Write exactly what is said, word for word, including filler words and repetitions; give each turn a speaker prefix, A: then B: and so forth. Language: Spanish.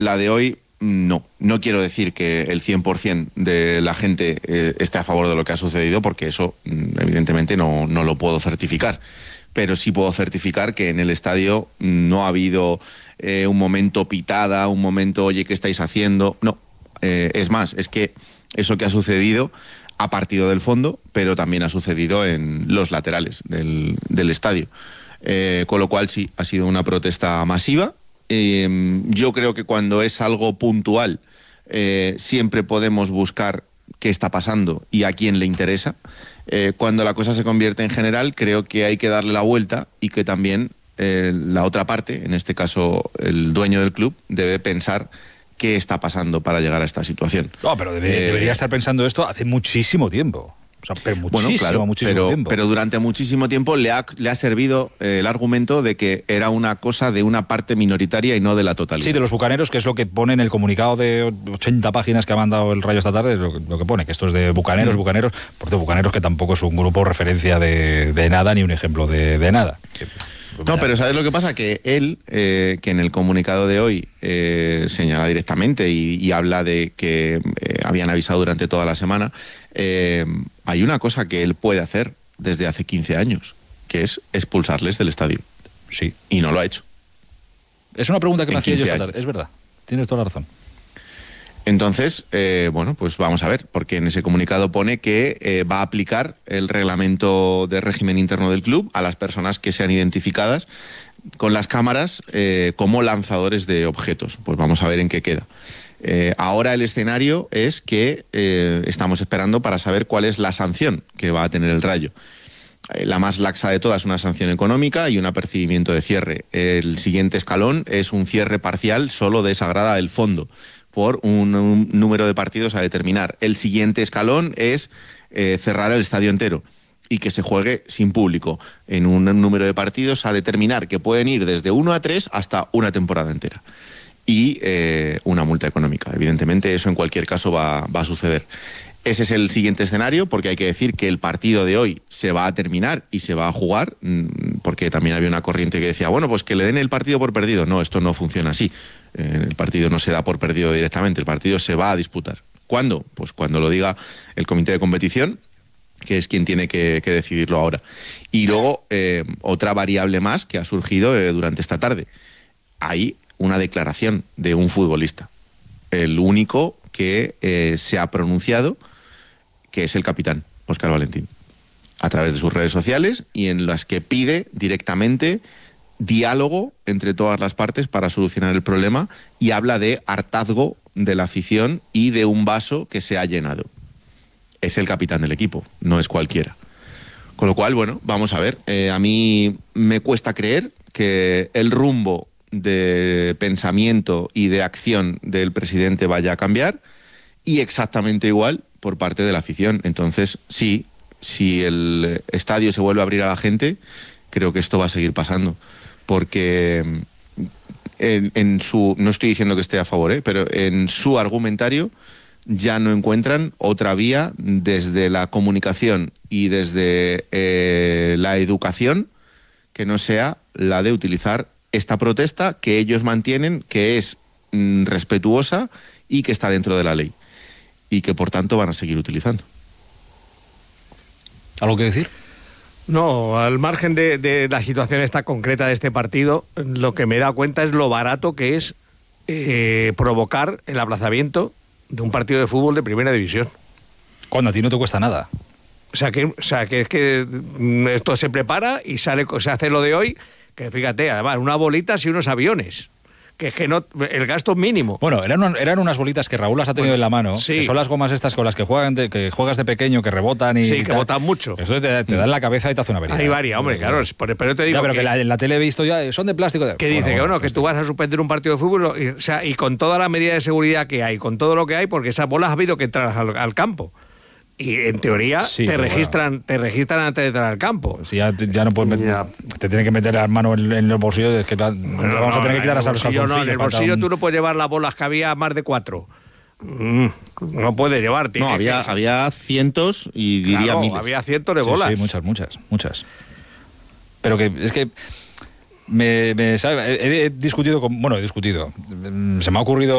A: La de hoy, no. No quiero decir que el cien por ciento de la gente eh, esté a favor de lo que ha sucedido, porque eso evidentemente no, no lo puedo certificar. Pero sí puedo certificar que en el estadio no ha habido eh, un momento pitada, un momento, oye, ¿qué estáis haciendo? No. Eh, es más, es que eso que ha sucedido ha partido del fondo, pero también ha sucedido en los laterales del, del estadio. Eh, con lo cual sí, ha sido una protesta masiva. Eh, yo creo que cuando es algo puntual, eh, siempre podemos buscar qué está pasando y a quién le interesa. Eh, cuando la cosa se convierte en general, creo que hay que darle la vuelta y que también eh, la otra parte, en este caso el dueño del club, debe pensar qué está pasando para llegar a esta situación.
B: No, pero debe, eh, debería estar pensando esto hace muchísimo tiempo. O sea, pero muchísimo,
A: bueno, claro,
B: muchísimo
A: pero,
B: tiempo.
A: Pero durante muchísimo tiempo le ha, le ha servido eh, el argumento de que era una cosa de una parte minoritaria y no de la totalidad.
B: Sí, de los bucaneros, que es lo que pone en el comunicado de ochenta páginas que ha mandado el Rayo esta tarde, lo, lo que pone, que esto es de bucaneros, mm. bucaneros, por cierto, bucaneros que tampoco es un grupo referencia de, de nada, ni un ejemplo de, de nada. Que,
A: No, pero ¿sabes lo que pasa? Que él, eh, que en el comunicado de hoy eh, señala directamente y, y habla de que eh, habían avisado durante toda la semana, eh, hay una cosa que él puede hacer desde hace quince años, que es expulsarles del estadio.
B: Sí.
A: Y no lo ha hecho.
B: Es una pregunta que
A: en
B: me hacía yo esta
A: años.
B: tarde, es verdad, tienes toda la razón.
A: Entonces, eh, bueno, pues vamos a ver, porque en ese comunicado pone que eh, va a aplicar el reglamento de régimen interno del club a las personas que sean identificadas con las cámaras eh, como lanzadores de objetos. Pues vamos a ver en qué queda. Eh, ahora el escenario es que eh, estamos esperando para saber cuál es la sanción que va a tener el Rayo. Eh, la más laxa de todas es una sanción económica y un apercibimiento de cierre. El siguiente escalón es un cierre parcial solo de esa grada del fondo, por un, un número de partidos a determinar. El siguiente escalón es eh, cerrar el estadio entero y que se juegue sin público en un número de partidos a determinar, que pueden ir desde uno a tres hasta una temporada entera. Y eh, una multa económica. Evidentemente eso en cualquier caso va, va a suceder. Ese es el siguiente escenario, porque hay que decir que el partido de hoy se va a terminar y se va a jugar, porque también había una corriente que decía, bueno, pues que le den el partido por perdido. No, esto no funciona así. El partido no se da por perdido directamente, el partido se va a disputar. ¿Cuándo? Pues cuando lo diga el comité de competición, que es quien tiene que, que decidirlo ahora. Y luego, eh, otra variable más que ha surgido eh, durante esta tarde. Hay una declaración de un futbolista, el único que eh, se ha pronunciado, que es el capitán, Óscar Valentín, a través de sus redes sociales y en las que pide directamente diálogo entre todas las partes para solucionar el problema y habla de hartazgo de la afición y de un vaso que se ha llenado. Es el capitán del equipo, no es cualquiera. Con lo cual, bueno, vamos a ver. Eh, a mí me cuesta creer que el rumbo de pensamiento y de acción del presidente vaya a cambiar, y exactamente igual por parte de la afición. Entonces, sí, si el estadio se vuelve a abrir a la gente, creo que esto va a seguir pasando. Porque en, en su, no estoy diciendo que esté a favor, ¿eh? pero en su argumentario ya no encuentran otra vía desde la comunicación y desde eh, la educación que no sea la de utilizar esta protesta que ellos mantienen, que es mm, respetuosa y que está dentro de la ley, y que por tanto van a seguir utilizando.
B: ¿Algo que decir?
C: No, al margen de, de la situación esta concreta de este partido, lo que me da cuenta es lo barato que es eh, provocar el aplazamiento de un partido de fútbol de primera división.
B: Cuando a ti no te cuesta nada.
C: O sea que, o sea, que es que esto se prepara y sale, se hace lo de hoy, que fíjate, además, una bolita y unos aviones. Que es que no, el gasto es mínimo.
B: Bueno, eran, eran unas bolitas que Raúl las ha tenido bueno, en la mano,
C: sí.
B: que son las gomas estas con las que, juegan de, que juegas de pequeño, que rebotan y...
C: Sí,
B: y
C: que botan mucho.
B: Eso te, te da en la cabeza y te hace una avería.
C: Hay varias, hombre, claro, pero te digo
B: ya, pero
C: que...
B: que la, en la tele he visto ya, son de plástico. De...
C: Que dice bueno, que bueno, que tú vas a suspender un partido de fútbol, y, o sea, y con toda la medida de seguridad que hay, con todo lo que hay, porque esas bolas ha habido que entrar al, al campo. Y en teoría sí, te registran bueno. te registran antes de entrar al campo.
B: Si ya, ya no puedes meter, ya. Te tienen que meter la mano en, en los bolsillos, es que te, bueno, vamos no, a tener que quitar a los calzoncillos.
C: No, en el bolsillo tú no puedes llevar las bolas, que había más de cuatro. Mm, no puedes llevar, tío.
A: No, había, había cientos y diría
C: claro,
A: miles.
C: Había cientos de bolas.
B: Sí, sí, muchas, muchas, muchas. Pero que es que me, me ¿sabe? He, he discutido con, bueno, he discutido. Se me ha ocurrido